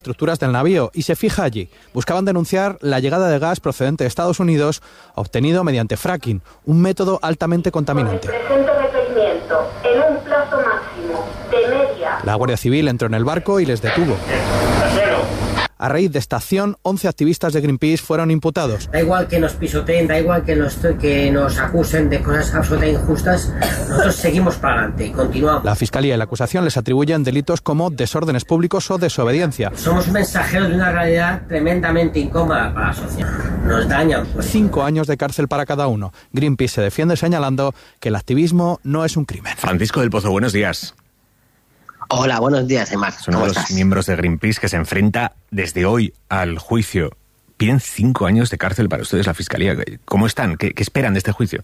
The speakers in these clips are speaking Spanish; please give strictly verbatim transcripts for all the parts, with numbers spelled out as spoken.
estructuras del navío y se fija allí. Buscaban denunciar la llegada de gas procedente de Estados Unidos obtenido mediante fracking, un método altamente contaminante. Con el presente requerimiento, en un plazo máximo de media... La Guardia Civil entró en el barco y les detuvo. A raíz de esta acción, once activistas de Greenpeace fueron imputados. Da igual que nos pisoteen, da igual que nos, que nos acusen de cosas absolutamente injustas, nosotros seguimos para adelante y continuamos. La Fiscalía y la acusación les atribuyen delitos como desórdenes públicos o desobediencia. Somos mensajeros de una realidad tremendamente incómoda para la sociedad. Nos dañan. Pues. Cinco años de cárcel para cada uno. Greenpeace se defiende señalando que el activismo no es un crimen. Francisco del Pozo, buenos días. Hola, buenos días, Emar. Son uno de los estás? miembros de Greenpeace que se enfrenta desde hoy al juicio. Piden cinco años de cárcel para ustedes la Fiscalía. ¿Cómo están? ¿Qué, qué esperan de este juicio?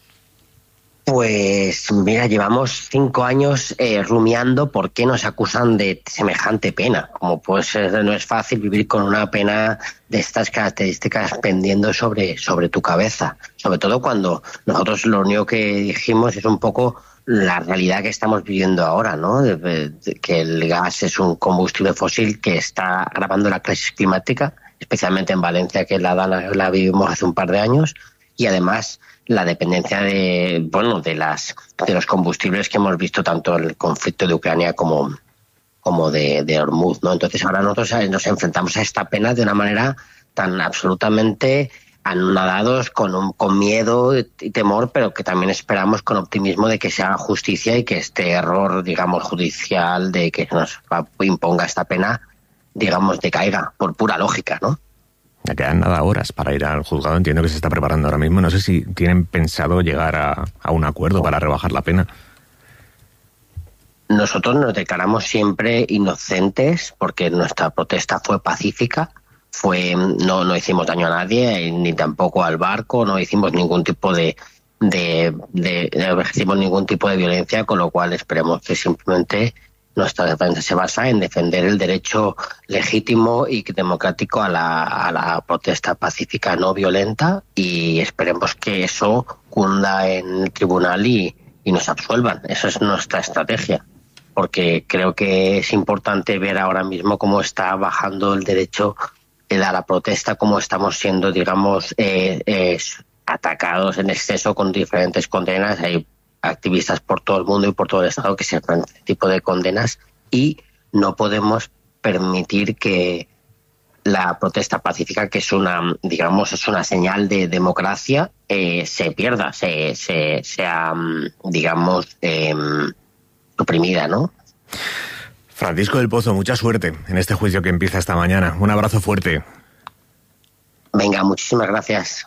Pues mira, llevamos cinco años eh, rumiando por qué nos acusan de semejante pena. Como pues no es fácil vivir con una pena de estas características pendiendo sobre, sobre tu cabeza. Sobre todo cuando nosotros lo único que dijimos es un poco la realidad que estamos viviendo ahora, ¿no? De, de, que el gas es un combustible fósil que está agravando la crisis climática, especialmente en Valencia, que la, la vivimos hace un par de años, y además la dependencia de, bueno, de las de los combustibles que hemos visto tanto en el conflicto de Ucrania como, como de, de Hormuz, ¿no? Entonces ahora nosotros nos enfrentamos a esta pena de una manera tan absolutamente anonadados, con, un, con miedo y temor, pero que también esperamos con optimismo de que se haga justicia y que este error, digamos, judicial de que nos imponga esta pena, digamos, decaiga por pura lógica, ¿no? Ya quedan nada horas para ir al juzgado, entiendo que se está preparando ahora mismo. No sé si tienen pensado llegar a, a un acuerdo para rebajar la pena. Nosotros nos declaramos siempre inocentes porque nuestra protesta fue pacífica. Fue no no hicimos daño a nadie, ni tampoco al barco, no hicimos ningún tipo de de, de, de no ejercimos ningún tipo de violencia, con lo cual esperemos que simplemente nuestra defensa se basa en defender el derecho legítimo y democrático a la, a la protesta pacífica no violenta, y esperemos que eso cunda en el tribunal y, y nos absuelvan. Esa es nuestra estrategia, porque creo que es importante ver ahora mismo cómo está bajando el derecho a la protesta, cómo estamos siendo, digamos, eh, eh, atacados en exceso con diferentes condenas. Hay activistas por todo el mundo y por todo el Estado que se enfrentan a este tipo de condenas, y no podemos permitir que la protesta pacífica, que es una, digamos, es una señal de democracia, eh, se pierda, se, se sea, digamos, eh, suprimida, ¿no? Francisco del Pozo, mucha suerte en este juicio que empieza esta mañana. Un abrazo fuerte. Venga, muchísimas gracias.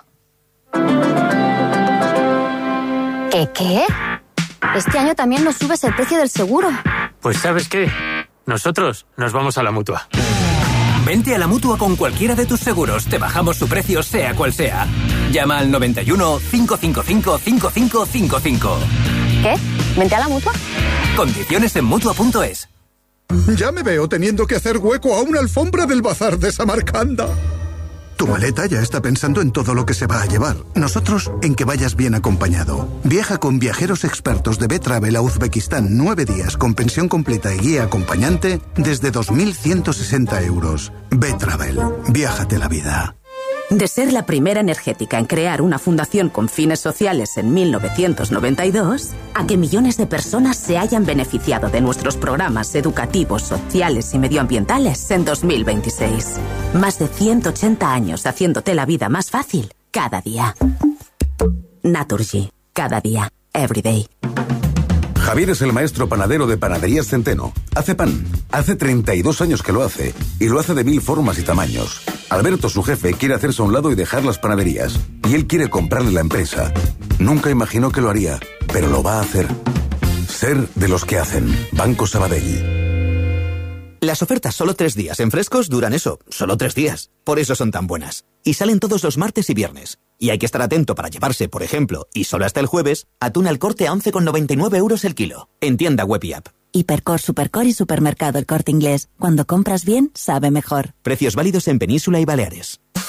¿Qué qué? Este año también nos subes el precio del seguro. Pues ¿sabes qué? Nosotros nos vamos a la Mutua. Vente a la Mutua con cualquiera de tus seguros. Te bajamos su precio sea cual sea. Llama al noventa y uno, cinco cinco cinco, cinco cinco cinco cinco. ¿Qué? ¿Vente a la Mutua? Condiciones en Mutua punto es. Ya me veo teniendo que hacer hueco a una alfombra del bazar de Samarcanda. Tu maleta ya está pensando en todo lo que se va a llevar. Nosotros en que vayas bien acompañado. Viaja con viajeros expertos de B-Travel a Uzbekistán nueve días con pensión completa y guía acompañante desde dos mil ciento sesenta euros. B-Travel. Viájate la vida. De ser la primera energética en crear una fundación con fines sociales en mil novecientos noventa y dos, a que millones de personas se hayan beneficiado de nuestros programas educativos, sociales y medioambientales en dos mil veintiséis. Más de ciento ochenta años haciéndote la vida más fácil cada día. Naturgy. Cada día. Everyday. Javier es el maestro panadero de Panaderías Centeno. Hace pan. Hace treinta y dos años que lo hace. Y lo hace de mil formas y tamaños. Alberto, su jefe, quiere hacerse a un lado y dejar las panaderías. Y él quiere comprarle la empresa. Nunca imaginó que lo haría, pero lo va a hacer. Ser de los que hacen. Banco Sabadell. Las ofertas solo tres días en Frescos duran eso, solo tres días. Por eso son tan buenas. Y salen todos los martes y viernes. Y hay que estar atento para llevarse, por ejemplo, y solo hasta el jueves, atún al Corte a once con noventa y nueve euros el kilo. En tienda web y app. Hipercor, Supercor y Supermercado El Corte Inglés. Cuando compras bien, sabe mejor. Precios válidos en Península y Baleares.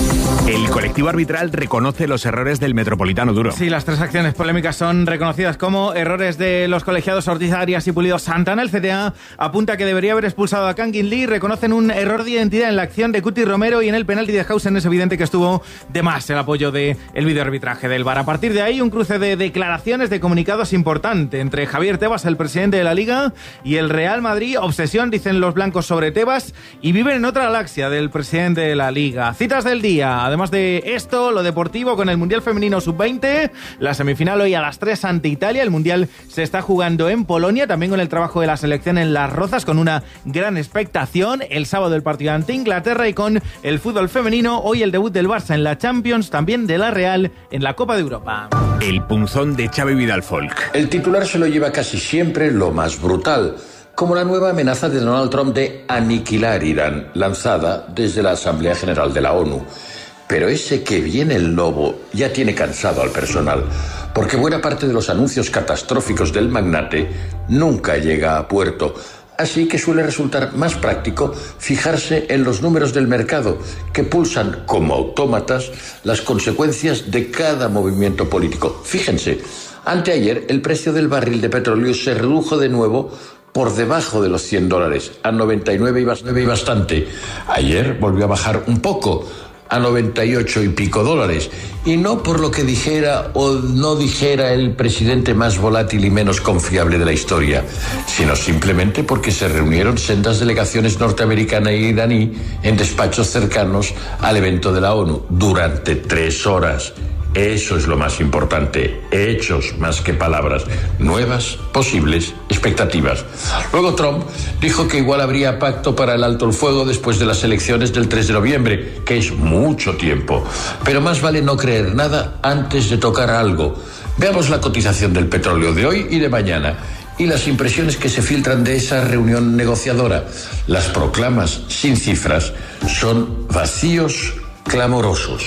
El colectivo arbitral reconoce los errores del Metropolitano Duro. Sí, las tres acciones polémicas son reconocidas como errores de los colegiados Ortiz Arias y Pulido Santana. El C T A apunta que debería haber expulsado a Kangin Lee. Reconocen un error de identidad en la acción de Cuti Romero, y en el penalti de Hausen es evidente que estuvo de más el apoyo del videoarbitraje del V A R. A partir de ahí, un cruce de declaraciones, de comunicados importante entre Javier Tebas, el presidente de la Liga, y el Real Madrid. Obsesión, dicen los blancos, sobre Tebas, y viven en otra galaxia del presidente de la Liga. Citas del día. Además de esto, lo deportivo con el Mundial Femenino sub veinte, la semifinal hoy a las tres ante Italia. El Mundial se está jugando en Polonia, también con el trabajo de la selección en Las Rozas, con una gran expectación. El sábado el partido ante Inglaterra, y con el fútbol femenino, hoy el debut del Barça en la Champions, también de la Real en la Copa de Europa. El punzón de Xavi Vidal Folk. El titular se lo lleva casi siempre lo más brutal, como la nueva amenaza de Donald Trump de aniquilar Irán, lanzada desde la Asamblea General de la ONU. Pero ese que viene el lobo ya tiene cansado al personal, porque buena parte de los anuncios catastróficos del magnate nunca llega a puerto. Así que suele resultar más práctico fijarse en los números del mercado, que pulsan como autómatas las consecuencias de cada movimiento político. Fíjense, anteayer el precio del barril de petróleo se redujo de nuevo por debajo de los cien dólares, a noventa y nueve y bastante. Ayer volvió a bajar un poco, a noventa y ocho y pico dólares, y no por lo que dijera o no dijera el presidente más volátil y menos confiable de la historia, sino simplemente porque se reunieron sendas delegaciones norteamericana e iraní en despachos cercanos al evento de la ONU durante tres horas. Eso es lo más importante, hechos más que palabras, nuevas, posibles expectativas. Luego Trump dijo que igual habría pacto para el alto el fuego después de las elecciones del tres de noviembre, que es mucho tiempo. Pero más vale no creer nada antes de tocar algo. Veamos la cotización del petróleo de hoy y de mañana, y las impresiones que se filtran de esa reunión negociadora. Las proclamas sin cifras son vacíos clamorosos.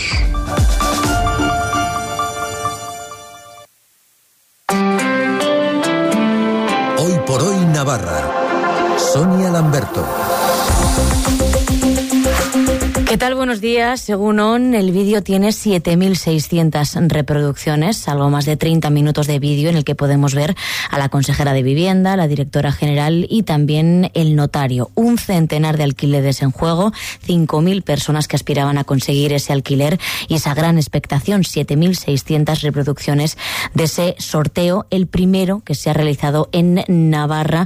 Por hoy Navarra. Sonia Lamberto. ¿Qué tal? Buenos días. Según O N, el vídeo tiene siete mil seiscientas reproducciones, algo más de treinta minutos de vídeo en el que podemos ver a la consejera de Vivienda, la directora general y también el notario. Un centenar de alquileres en juego, cinco mil personas que aspiraban a conseguir ese alquiler y esa gran expectación, siete mil seiscientas reproducciones de ese sorteo, el primero que se ha realizado en Navarra,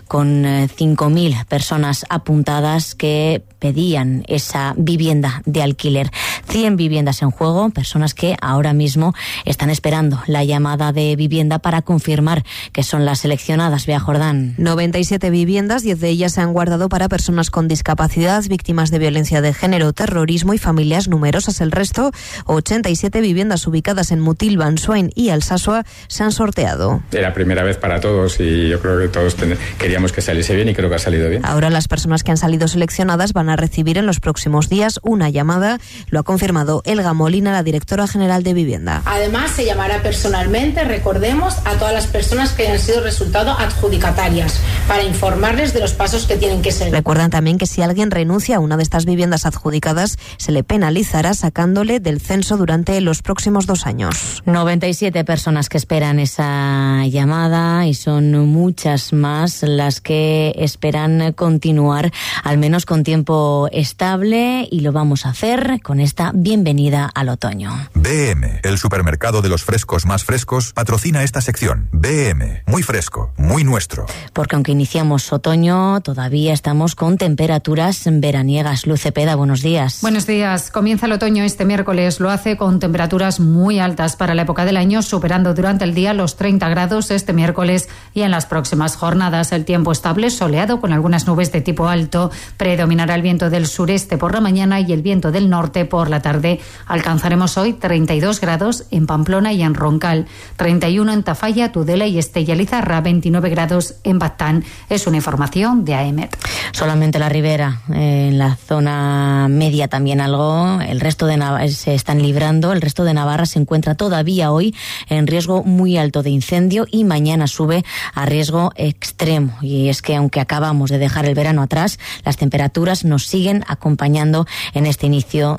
con cinco mil personas apuntadas que pedían esa vivienda de alquiler. cien viviendas en juego, personas que ahora mismo están esperando la llamada de Vivienda para confirmar que son las seleccionadas. Bea Jordán. noventa y siete viviendas, diez de ellas se han guardado para personas con discapacidad, víctimas de violencia de género, terrorismo y familias numerosas. El resto, ochenta y siete viviendas ubicadas en Mutil, Bansuain y Alsasua, se han sorteado. Era primera vez para todos y yo creo que todos ten- queríamos que saliese bien y creo que ha salido bien. Ahora las personas que han salido seleccionadas van a recibir en los próximos días una llamada. Lo ha confirmado Elga Molina, la directora general de Vivienda. Además, se llamará personalmente, recordemos, a todas las personas que hayan sido resultado adjudicatarias para informarles de los pasos que tienen que seguir. Recuerdan también que si alguien renuncia a una de estas viviendas adjudicadas, se le penalizará sacándole del censo durante los próximos dos años. noventa y siete personas que esperan esa llamada y son muchas más las que esperan continuar, al menos con tiempo estable, y lo vamos a hacer con esta bienvenida al otoño. B M, el supermercado de los frescos más frescos, patrocina esta sección. B M, muy fresco, muy nuestro. Porque aunque iniciamos otoño, todavía estamos con temperaturas veraniegas. Luz Cepeda, buenos días. Buenos días. Comienza el otoño este miércoles. Lo hace con temperaturas muy altas para la época del año, superando durante el día los treinta grados este miércoles y en las próximas jornadas. El tiempo estable, soleado con algunas nubes de tipo alto. Predominará el viento del sureste por la mañana y el viento del norte por la tarde. Alcanzaremos hoy treinta y dos grados en Pamplona y en Roncal, treinta y uno en Tafalla, Tudela y Estella Lizarra, veintinueve grados en Batán. Es una información de A E M E T. Solamente la ribera, eh, en la zona media también algo. El resto de Navarra se están librando. El resto de Navarra se encuentra todavía hoy en riesgo muy alto de incendio y mañana sube a riesgo extremo. Y es que aunque acabamos de dejar el verano atrás, las temperaturas nos siguen acompañando en este inicio del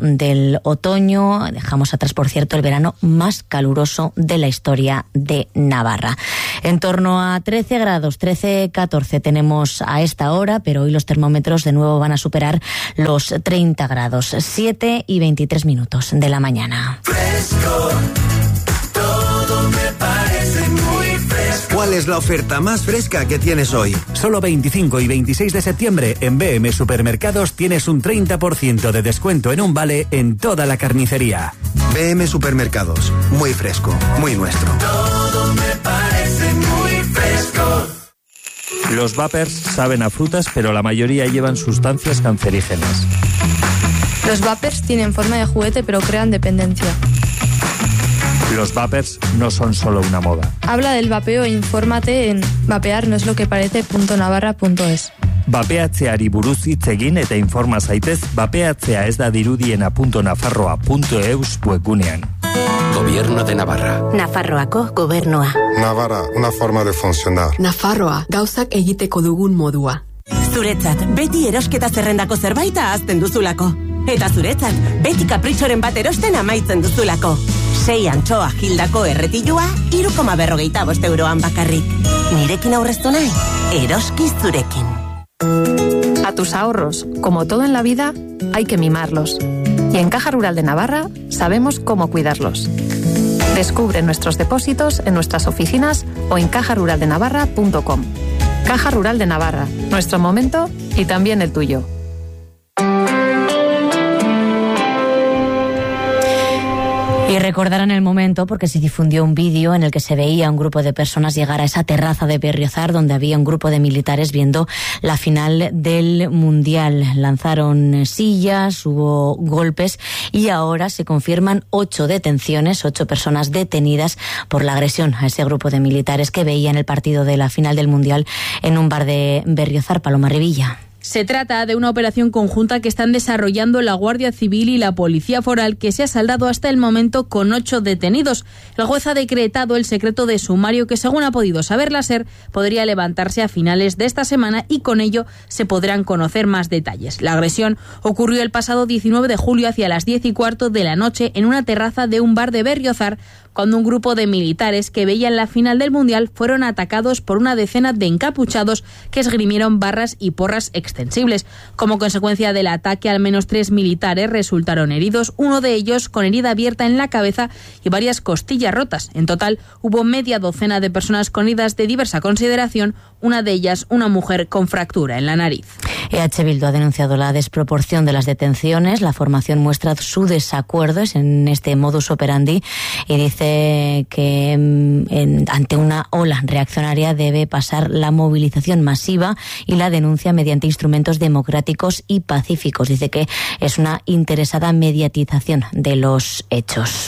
el otoño. Dejamos atrás, por cierto, el verano más caluroso de la historia de Navarra. En torno a trece grados, trece, catorce tenemos a esta hora, pero hoy los termómetros de nuevo van a superar los treinta grados. siete y veintitrés minutos de la mañana. Fresco, todo me parece muy fresco. ¿Cuál es la oferta más fresca que tienes hoy? Solo veinticinco y veintiséis de septiembre en B M Supermercados tienes un treinta por ciento de descuento en un vale en toda la carnicería. B M Supermercados, muy fresco, muy nuestro. Todo me parece muy fresco. Los vapers saben a frutas, pero la mayoría llevan sustancias cancerígenas. Los vapers tienen forma de juguete, pero crean dependencia. Los vapers no son solo una moda. Habla del vapeo e infórmate en vapear no es lo que parece punto navarra punto es. Vapeatzeari buruz hitz egin eta informa zaitez vapeatzea ez da dirudiena punto nafarroa punto eus webgunean. Gobierno de Navarra. Nafarroako gobernua. Navarra, una forma de funcionar. Nafarroa, gauzak egiteko dugun modua. Zuretzat, beti erosketa zerrendako zerbait ahazten duzulako. Eta zuretzat, beti kapritxoren bat erosten amaitzen duzulako. Sei antxoa gildako erretilua, hiru koma berrogeita bost euroan bakarrik. Nirekin aurreztu nahi, eroski zurekin. A tus ahorros, como todo en la vida, hay que mimarlos. Y en Caja Rural de Navarra sabemos cómo cuidarlos. Descubre nuestros depósitos en nuestras oficinas o en caja rural de navarra punto com. Caja Rural de Navarra, nuestro momento y también el tuyo. Y recordarán el momento porque se difundió un vídeo en el que se veía un grupo de personas llegar a esa terraza de Berriozar donde había un grupo de militares viendo la final del Mundial. Lanzaron sillas, hubo golpes y ahora se confirman ocho detenciones, ocho personas detenidas por la agresión a ese grupo de militares que veían el partido de la final del Mundial en un bar de Berriozar. Paloma Revilla. Se trata de una operación conjunta que están desarrollando la Guardia Civil y la Policía Foral, que se ha saldado hasta el momento con ocho detenidos. El juez ha decretado el secreto de sumario que, según ha podido saber la SER, podría levantarse a finales de esta semana y con ello se podrán conocer más detalles. La agresión ocurrió el pasado diecinueve de julio hacia las diez y cuarto de la noche en una terraza de un bar de Berriozar, cuando un grupo de militares que veían la final del Mundial fueron atacados por una decena de encapuchados que esgrimieron barras y porras extensibles. Como consecuencia del ataque, al menos tres militares resultaron heridos, uno de ellos con herida abierta en la cabeza y varias costillas rotas. En total, hubo media docena de personas con heridas de diversa consideración, una de ellas una mujer con fractura en la nariz. E H Bildu ha denunciado la desproporción de las detenciones. La formación muestra su desacuerdo en este modus operandi y dice que en, ante una ola reaccionaria debe pasar la movilización masiva y la denuncia mediante instrumentos democráticos y pacíficos. Dice que es una interesada mediatización de los hechos.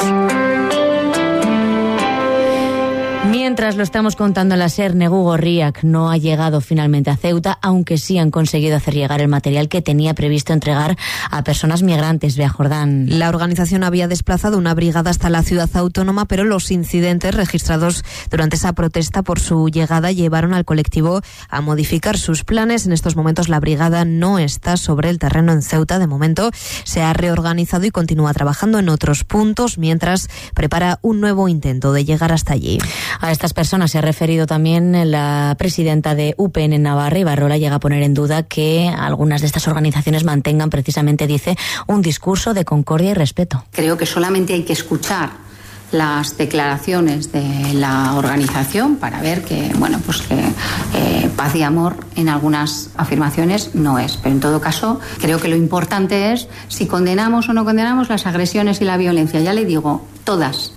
Mientras lo estamos contando en la SER, Negu Gorriak no ha llegado finalmente a Ceuta, aunque sí han conseguido hacer llegar el material que tenía previsto entregar a personas migrantes. Bea Jordán. La organización había desplazado una brigada hasta la ciudad autónoma, pero los incidentes registrados durante esa protesta por su llegada llevaron al colectivo a modificar sus planes. En estos momentos la brigada no está sobre el terreno en Ceuta. De momento se ha reorganizado y continúa trabajando en otros puntos mientras prepara un nuevo intento de llegar hasta allí. A estas personas se ha referido también la presidenta de U P N en Navarra. Ibarrola llega a poner en duda que algunas de estas organizaciones mantengan precisamente, dice, un discurso de concordia y respeto. Creo que solamente hay que escuchar las declaraciones de la organización para ver que, bueno, pues que eh, paz y amor en algunas afirmaciones no es. Pero en todo caso, creo que lo importante es si condenamos o no condenamos las agresiones y la violencia. Ya le digo, todas.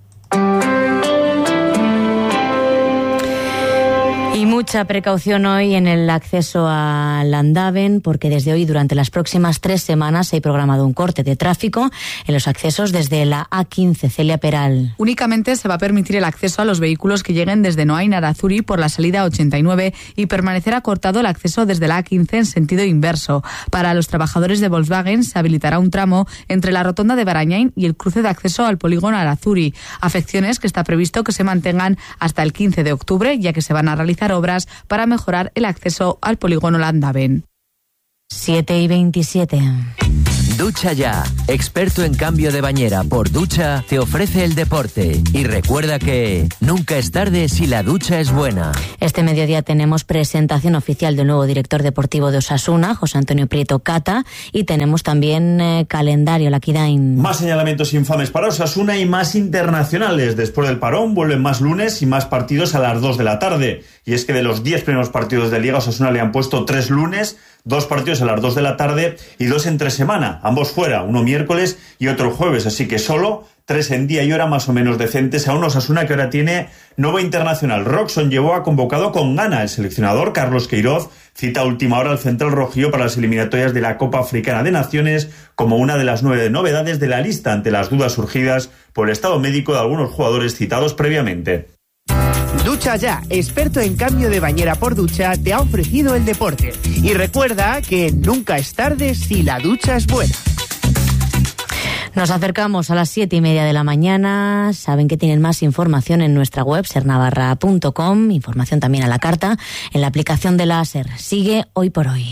Y mucha precaución hoy en el acceso a Landaven, porque desde hoy, durante las próximas tres semanas, se ha programado un corte de tráfico en los accesos desde la A quince. Celia Peral. Únicamente se va a permitir el acceso a los vehículos que lleguen desde Noain a Arazuri por la salida ochenta y nueve y permanecerá cortado el acceso desde la A quince en sentido inverso. Para los trabajadores de Volkswagen se habilitará un tramo entre la rotonda de Barañain y el cruce de acceso al polígono Arazuri. Afecciones que está previsto que se mantengan hasta el quince de octubre, ya que se van a realizar obras para mejorar el acceso al polígono Landaven. siete y veintisiete. Ducha Ya, experto en cambio de bañera por ducha, te ofrece el deporte. Y recuerda que nunca es tarde si la ducha es buena. Este mediodía tenemos presentación oficial del nuevo director deportivo de Osasuna, José Antonio Prieto Cata, y tenemos también eh, calendario, la Kidain. Más señalamientos infames para Osasuna y más internacionales. Después del parón vuelven más lunes y más partidos a las dos de la tarde. Y es que de los diez primeros partidos de Liga, Osasuna le han puesto tres lunes, dos partidos a las dos de la tarde y dos entre semana, ambos fuera, uno miércoles y otro jueves, así que solo tres en día y hora más o menos decentes a un Osasuna que ahora tiene nuevo internacional. Roxon llevó a convocado con gana el seleccionador Carlos Queiroz, cita a última hora al central rojillo para las eliminatorias de la Copa Africana de Naciones como una de las nueve novedades de la lista ante las dudas surgidas por el estado médico de algunos jugadores citados previamente. Ducha Ya, experto en cambio de bañera por ducha, te ha ofrecido el deporte. Y recuerda que nunca es tarde si la ducha es buena. Nos acercamos a las siete y media de la mañana. Saben que tienen más información en nuestra web, ser navarra punto com, información también a la carta, en la aplicación de la SER. Sigue Hoy por Hoy.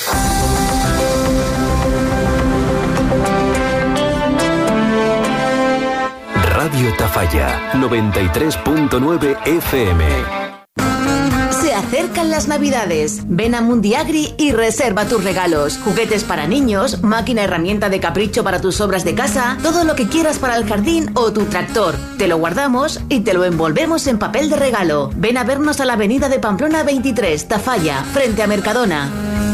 Radio Tafalla, noventa y tres punto nueve F M. Se acercan las Navidades. Ven a Mundiagri y reserva tus regalos. Juguetes para niños, máquina herramienta de capricho para tus obras de casa, todo lo que quieras para el jardín o tu tractor. Te lo guardamos y te lo envolvemos en papel de regalo. Ven a vernos a la avenida de Pamplona veintitrés, Tafalla, frente a Mercadona.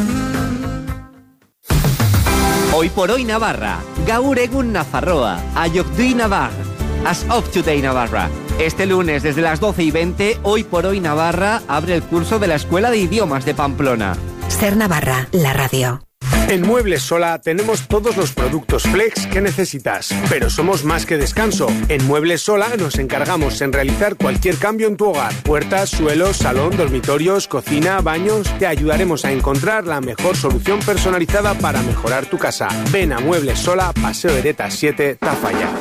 Hoy por hoy Navarra. Gaur egun Nafarroa. Ayokdui Navarra. As of Today Navarra. Este lunes desde las doce y veinte, Hoy por Hoy Navarra abre el curso de la Escuela de Idiomas de Pamplona. Ser Navarra, la radio. En Muebles Sola tenemos todos los productos flex que necesitas, pero somos más que descanso. En Muebles Sola nos encargamos en realizar cualquier cambio en tu hogar. Puertas, suelos, salón, dormitorios, cocina, baños. Te ayudaremos a encontrar la mejor solución personalizada para mejorar tu casa. Ven a Muebles Sola, Paseo Hereta siete, Tafalla.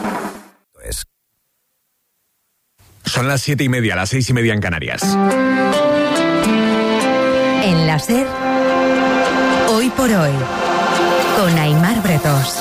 Son las siete y media, las seis y media en Canarias. En la SER, Hoy por Hoy, con Aimar Bretos.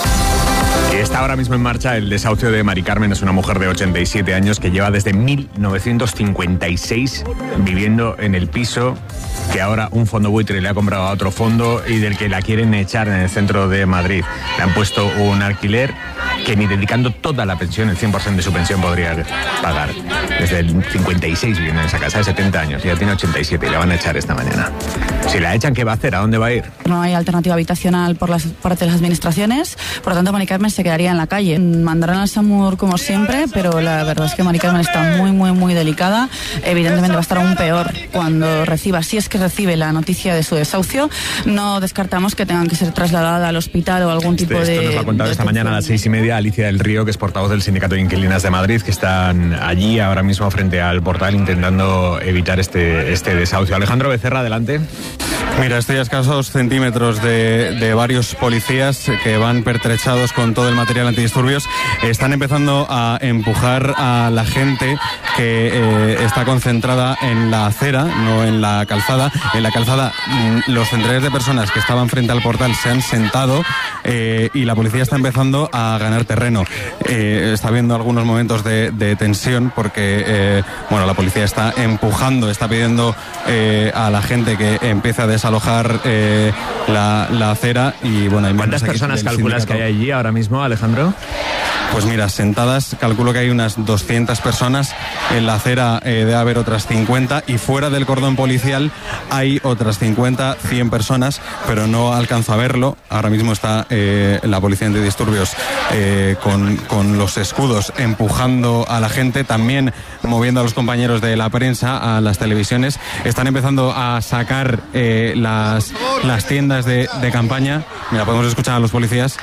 Está ahora mismo en marcha el desahucio de Mari Carmen. Es una mujer de ochenta y siete años que lleva desde mil novecientos cincuenta y seis viviendo en el piso que ahora un fondo buitre le ha comprado a otro fondo y del que la quieren echar en el centro de Madrid. Le han puesto un alquiler que ni dedicando toda la pensión, el cien por ciento de su pensión, podría pagar. Desde el cincuenta y seis viviendo en esa casa de setenta años, ya tiene ochenta y siete y la van a echar esta mañana. Si la echan, ¿qué va a hacer? ¿A dónde va a ir? No hay alternativa habitacional por las parte de las administraciones, por lo tanto Mari Carmen se quedaría en la calle. Mandarán al SAMUR como siempre, pero la verdad es que Mari Carmen está muy, muy, muy delicada. Evidentemente va a estar aún peor cuando reciba, si es que recibe la noticia de su desahucio. No descartamos que tengan que ser trasladada al hospital o algún tipo este, de... Esto nos lo ha contado esta mañana a las seis y media Alicia del Río, que es portavoz del Sindicato de Inquilinas de Madrid, que están allí ahora mismo frente al portal intentando evitar este, este desahucio. Alejandro Becerra, adelante. Mira, estoy a escasos centímetros de, de varios policías que van pertrechados con todo el material antidisturbios. Están empezando a empujar a la gente que eh, está concentrada en la acera, no en la calzada. En la calzada, los centenares de personas que estaban frente al portal se han sentado eh, y la policía está empezando a ganar terreno. Eh, está habiendo algunos momentos de, de tensión porque eh, bueno, la policía está empujando, está pidiendo eh, a la gente que empiece a desalojar eh, la, la acera y bueno, hay ¿cuántas personas calculas que hay allí ahora mismo, Alejandro? Pues mira, sentadas calculo que hay unas doscientas personas, en la acera eh, debe haber otras cincuenta y fuera del cordón policial hay otras cincuenta, cien personas, pero no alcanzo a verlo. Ahora mismo está eh, la policía antidisturbios eh, con, con los escudos empujando a la gente, también moviendo a los compañeros de la prensa, a las televisiones. Están empezando a sacar eh, las, las tiendas de, de campaña. Mira, podemos escuchar a los policías.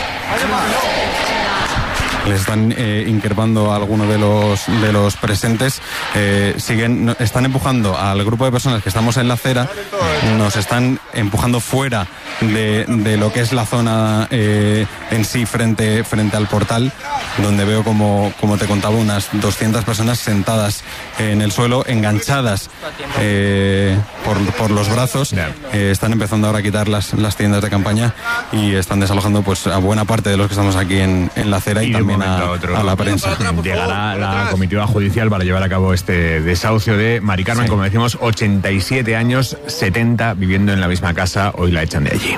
Les están eh, increpando a alguno de los de los presentes. Eh, siguen, no, están empujando al grupo de personas que estamos en la acera, nos están empujando fuera de, de lo que es la zona eh, en sí frente, frente al portal, donde veo como, como te contaba, unas doscientas personas sentadas en el suelo, enganchadas eh, por, por los brazos. Eh, están empezando ahora a quitar las, las tiendas de campaña y están desalojando pues a buena parte de los que estamos aquí en, en la acera y, y también a, a, a la prensa. Llegará la comitiva judicial para llevar a cabo este desahucio de Mari Carmen, sí. Como decimos, ochenta y siete años, setenta viviendo en la misma casa, hoy la echan de allí.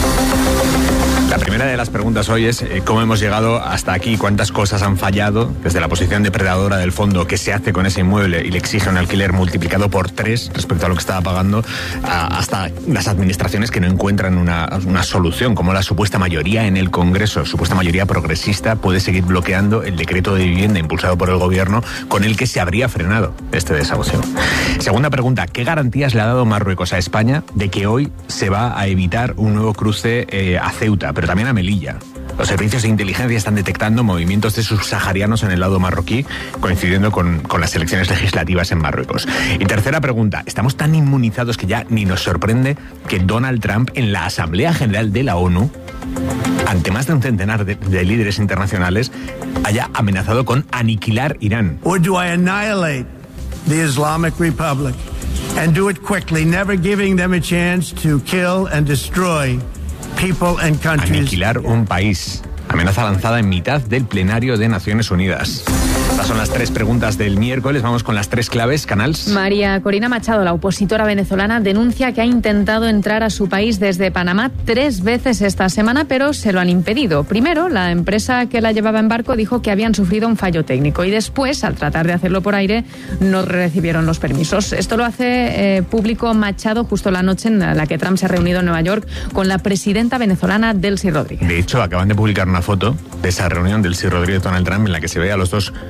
La primera de las preguntas hoy es eh, cómo hemos llegado hasta aquí, cuántas cosas han fallado desde la posición depredadora del fondo, qué se hace con ese inmueble y le exige un alquiler multiplicado por tres respecto a lo que estaba pagando, a, hasta las administraciones que no encuentran una, una solución, como la supuesta mayoría en el Congreso, supuesta mayoría progresista, puede seguir bloqueando el decreto de vivienda impulsado por el gobierno con el que se habría frenado este desahucio. Segunda pregunta, ¿qué garantías le ha dado Marruecos a España de que hoy se va a evitar un nuevo cruce eh, a Ceuta, pero también a Melilla? Los servicios de inteligencia están detectando movimientos de subsaharianos en el lado marroquí, coincidiendo con, con las elecciones legislativas en Marruecos. Y tercera pregunta, ¿estamos tan inmunizados que ya ni nos sorprende que Donald Trump en la Asamblea General de la ONU, ante más de un centenar de, de líderes internacionales, haya amenazado con aniquilar Irán? Or do I annihilate the Islamic Republic and do it quickly, never giving them a chance to kill and destroy people and countries. Aniquilar un país. Amenaza lanzada en mitad del plenario de Naciones Unidas. Estas son las tres preguntas del miércoles. Vamos con las tres claves, Canals. María Corina Machado, la opositora venezolana, denuncia que ha intentado entrar a su país desde Panamá tres veces esta semana, pero se lo han impedido. Primero, la empresa que la llevaba en barco dijo que habían sufrido un fallo técnico y después, al tratar de hacerlo por aire, no recibieron los permisos. Esto lo hace eh, público Machado justo la noche en la que Trump se ha reunido en Nueva York con la presidenta venezolana Delcy Rodríguez. De hecho, acaban de publicar una foto de esa reunión del Delcy Rodríguez Donald Trump en la que se ve a los dos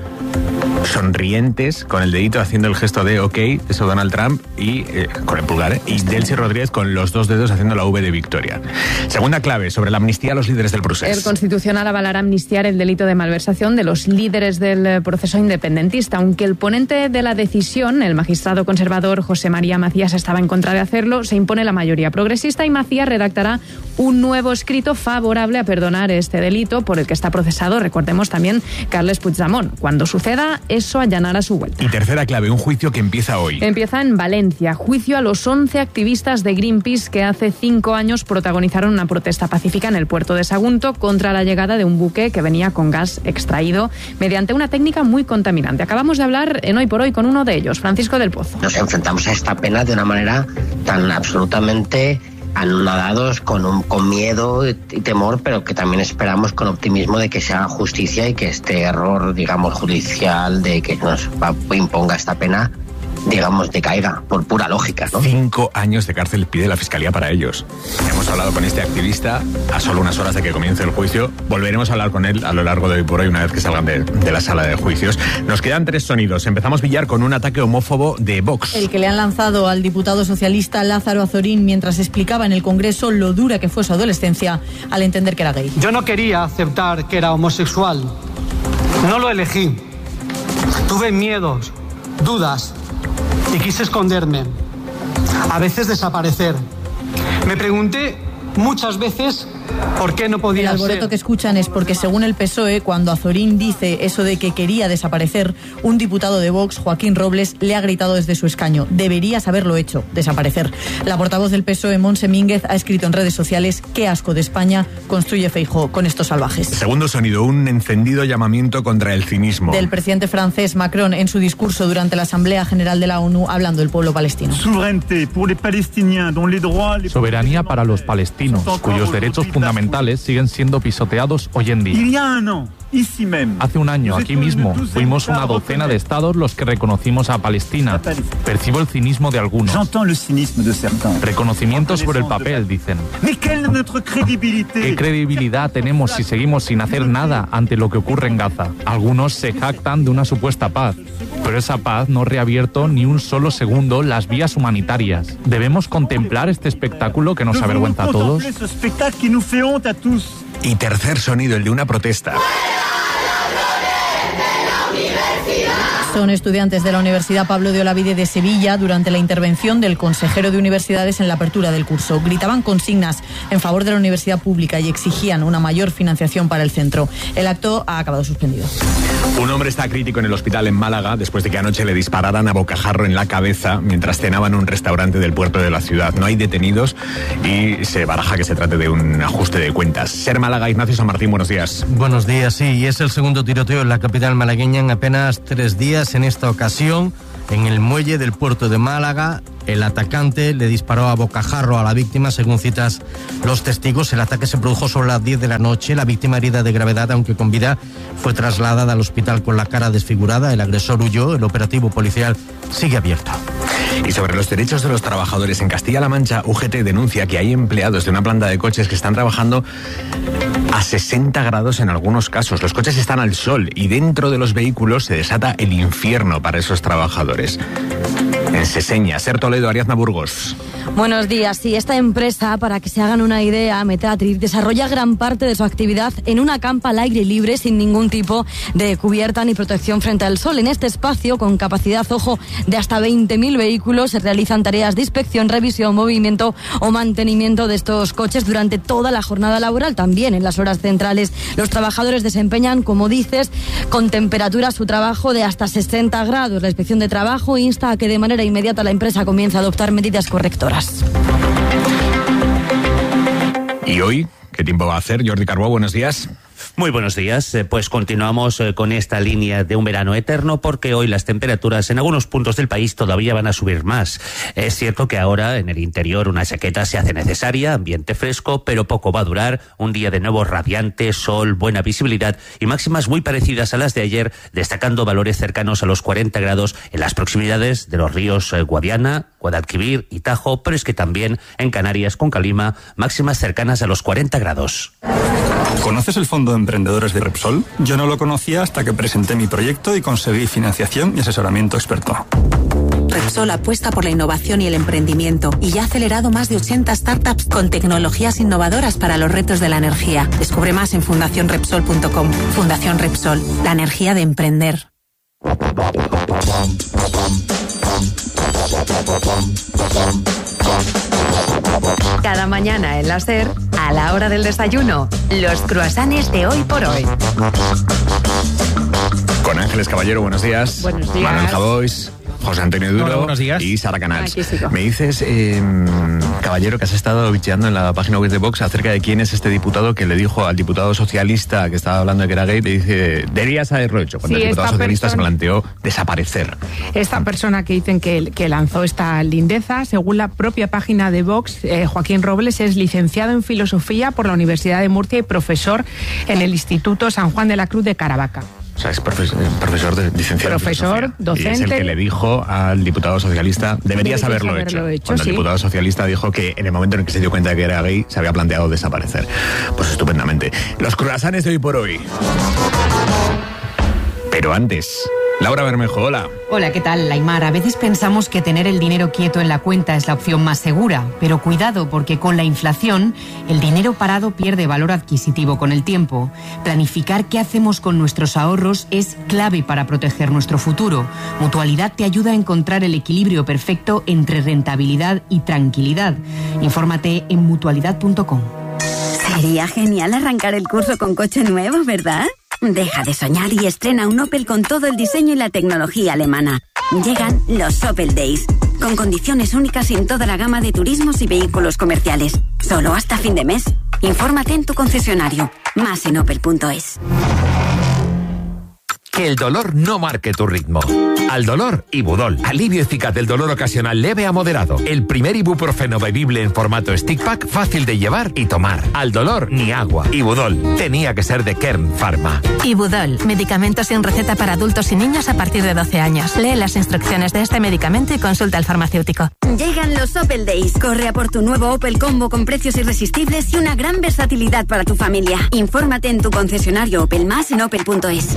sonrientes, con el dedito haciendo el gesto de ok, eso Donald Trump, y eh, con el pulgar, ¿eh? y Delcy Rodríguez con los dos dedos haciendo la V de victoria. Segunda clave, sobre la amnistía a los líderes del proceso. El Constitucional avalará amnistiar el delito de malversación de los líderes del proceso independentista, aunque el ponente de la decisión, el magistrado conservador José María Macías, estaba en contra de hacerlo. Se impone la mayoría progresista y Macías redactará un nuevo escrito favorable a perdonar este delito por el que está procesado, recordemos también, Carles Puigdemont. Cuando suceda, eso allanará su vuelta. Y tercera clave, un juicio que empieza hoy. Empieza en Valencia. Juicio a los once activistas de Greenpeace que hace cinco años protagonizaron una protesta pacífica en el puerto de Sagunto contra la llegada de un buque que venía con gas extraído mediante una técnica muy contaminante. Acabamos de hablar en Hoy por Hoy con uno de ellos, Francisco del Pozo. Nos enfrentamos a esta pena de una manera tan absolutamente anonadados, con, un, con miedo y temor, pero que también esperamos con optimismo de que se haga justicia y que este error, digamos, judicial de que nos va, imponga esta pena, digamos, decaiga, por pura lógica, ¿no? Cinco años de cárcel pide la Fiscalía para ellos. Hemos hablado con este activista a solo unas horas de que comience el juicio. Volveremos a hablar con él a lo largo de hoy por hoy, una vez que salgan de, de la sala de juicios. Nos quedan tres sonidos. Empezamos, Villar, con un ataque homófobo de Vox. El que le han lanzado al diputado socialista Lázaro Azorín mientras explicaba en el Congreso lo dura que fue su adolescencia al entender que era gay. Yo no quería aceptar que era homosexual. No lo elegí. Tuve miedos, dudas, y quise esconderme, a veces desaparecer. Me pregunté muchas veces por qué no podía ser. El alboroto que escuchan es porque, según el P S O E, cuando Azorín dice eso de que quería desaparecer, un diputado de Vox, Joaquín Robles, le ha gritado desde su escaño: deberías haberlo hecho, desaparecer. La portavoz del P S O E, Montse Mínguez, ha escrito en redes sociales: qué asco de España construye Feijóo con estos salvajes. Segundo sonido, un encendido llamamiento contra el cinismo. Del presidente francés Macron en su discurso durante la Asamblea General de la ONU, hablando del pueblo palestino. Soberanía para los palestinos, cuyos derechos fundamentales siguen siendo pisoteados hoy en día. Hace un año, aquí mismo, fuimos una docena de estados los que reconocimos a Palestina. Percibo el cinismo de algunos. Reconocimiento sobre el papel, dicen. ¿Qué credibilidad tenemos si seguimos sin hacer nada ante lo que ocurre en Gaza? Algunos se jactan de una supuesta paz, pero esa paz no ha reabierto ni un solo segundo las vías humanitarias. ¿Debemos contemplar este espectáculo que nos avergüenza a todos? Y tercer sonido, el de una protesta. Son estudiantes de la Universidad Pablo de Olavide de Sevilla durante la intervención del consejero de universidades en la apertura del curso. Gritaban consignas en favor de la universidad pública y exigían una mayor financiación para el centro. El acto ha acabado suspendido. Un hombre está crítico en el hospital en Málaga después de que anoche le dispararan a bocajarro en la cabeza mientras cenaba en un restaurante del puerto de la ciudad. No hay detenidos y se baraja que se trate de un ajuste de cuentas. Ser Málaga, Ignacio San Martín, buenos días. Buenos días, sí, y es el segundo tiroteo en la capital malagueña en apenas tres días. En esta ocasión, en el muelle del puerto de Málaga, el atacante le disparó a bocajarro a la víctima, según citas los testigos. El ataque se produjo sobre las diez de la noche. La víctima, herida de gravedad, aunque con vida, fue trasladada al hospital con la cara desfigurada. El agresor huyó. El operativo policial sigue abierto. Y sobre los derechos de los trabajadores en Castilla-La Mancha, U G T denuncia que hay empleados de una planta de coches que están trabajando a sesenta grados en algunos casos. Los coches están al sol y dentro de los vehículos se desata el infierno para esos trabajadores. En Seseña, Ser Toledo, Ariadna Burgos. Buenos días. Sí, esta empresa, para que se hagan una idea, Metatric, desarrolla gran parte de su actividad en una campa al aire libre sin ningún tipo de cubierta ni protección frente al sol. En este espacio, con capacidad, ojo, de hasta veinte mil vehículos, se realizan tareas de inspección, revisión, movimiento o mantenimiento de estos coches durante toda la jornada laboral. También en las horas centrales, los trabajadores desempeñan, como dices, con temperatura su trabajo de hasta sesenta grados. La Inspección de Trabajo insta a que de manera inmediata la empresa comience a adoptar medidas correctoras. ¿Y hoy qué tiempo va a hacer? Jordi Carbó, buenos días. Muy buenos días, pues continuamos con esta línea de un verano eterno porque hoy las temperaturas en algunos puntos del país todavía van a subir más. Es cierto que ahora en el interior una chaqueta se hace necesaria, ambiente fresco, pero poco va a durar. Un día de nuevo radiante, sol, buena visibilidad y máximas muy parecidas a las de ayer, destacando valores cercanos a los cuarenta grados en las proximidades de los ríos Guadiana, Guadalquivir y Tajo, pero es que también en Canarias con Calima, máximas cercanas a los cuarenta grados. ¿Conoces el Fondo de Emprendedores de Repsol? Yo no lo conocía hasta que presenté mi proyecto y conseguí financiación y asesoramiento experto. Repsol apuesta por la innovación y el emprendimiento y ya ha acelerado más de ochenta startups con tecnologías innovadoras para los retos de la energía. Descubre más en fundación repsol punto com. Fundación Repsol, la energía de emprender. Cada mañana en la SER, a la hora del desayuno, los croissants de Hoy por Hoy. Con Ángeles Caballero, buenos días. Buenos días. Manuel Javois, José Antonio Duro. Hola, buenos días. Y Sara Canals. Aquí sigo. Me dices, eh, Caballero, que has estado bicheando en la página web de Vox acerca de quién es este diputado que le dijo al diputado socialista que estaba hablando de que era gay, le dice, deberías haberlo hecho, cuando Sí, el diputado esta socialista persona- se planteó desaparecer. Esta persona que dicen que, que lanzó esta lindeza, según la propia página de Vox, eh, Joaquín Robles es licenciado en Filosofía por la Universidad de Murcia y profesor en el Instituto San Juan de la Cruz de Caravaca. O sea, es profesor, profesor de licenciado. en Profesor, filosofía. docente. Y es el que le dijo al diputado socialista, deberías Deberías haberlo, haberlo hecho. hecho, Cuando sí. el diputado socialista dijo que en el momento en el que se dio cuenta de que era gay, se había planteado desaparecer. Pues estupendamente. Los croissants de Hoy por Hoy. Pero antes, Laura Bermejo, hola. Hola, ¿qué tal, Aimar? A veces pensamos que tener el dinero quieto en la cuenta es la opción más segura, pero cuidado porque con la inflación el dinero parado pierde valor adquisitivo con el tiempo. Planificar qué hacemos con nuestros ahorros es clave para proteger nuestro futuro. Mutualidad te ayuda a encontrar el equilibrio perfecto entre rentabilidad y tranquilidad. Infórmate en mutualidad punto com. Sería genial arrancar el curso con coche nuevo, ¿verdad? Deja de soñar y estrena un Opel con todo el diseño y la tecnología alemana. Llegan los Opel Days, con condiciones únicas en toda la gama de turismos y vehículos comerciales. Solo hasta fin de mes. Infórmate en tu concesionario. Más en opel punto es. Que el dolor no marque tu ritmo. Al dolor, Ibudol. Alivio eficaz del dolor ocasional leve a moderado. El primer ibuprofeno bebible en formato stick pack, fácil de llevar y tomar. Al dolor, ni agua. Ibudol. Tenía que ser de Kern Pharma. Ibudol, medicamento sin receta para adultos y niños a partir de doce años. Lee las instrucciones de este medicamento y consulta al farmacéutico. Llegan los Opel Days. Corre a por tu nuevo Opel Combo con precios irresistibles y una gran versatilidad para tu familia. Infórmate en tu concesionario Opel, más en opel punto es.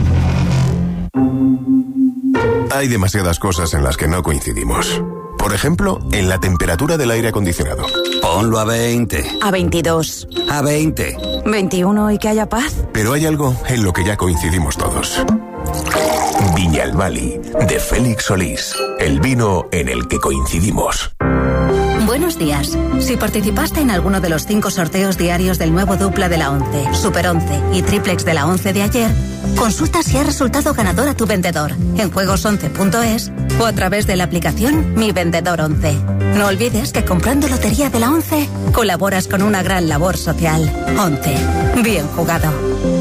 Hay demasiadas cosas en las que no coincidimos. Por ejemplo, en la temperatura del aire acondicionado. Ponlo a veinte. A veintidós. A veinte. veintiuno y que haya paz. Pero hay algo en lo que ya coincidimos todos. Viñalbali, de Félix Solís, el vino en el que coincidimos. Buenos días. Si participaste en alguno de los cinco sorteos diarios del nuevo dupla de la once, Super once y triplex de la once de ayer, consulta si ha resultado ganador a tu vendedor en juegos once punto es o a través de la aplicación Mi Vendedor once. No olvides que comprando Lotería de la once colaboras con una gran labor social. once. Bien jugado.